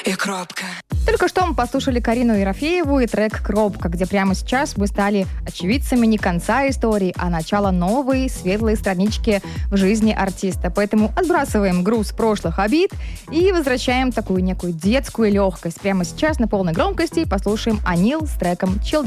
и кропка. Только что мы послушали Карину Ерофееву и трек «Кропка», где прямо сейчас мы стали очевидцами не конца истории, а начала новой светлой странички в жизни артиста. Поэтому отбрасываем груз прошлых обид и возвращаем такую некую детскую легкость. Прямо сейчас на полной громкости послушаем Анил с треком «Children».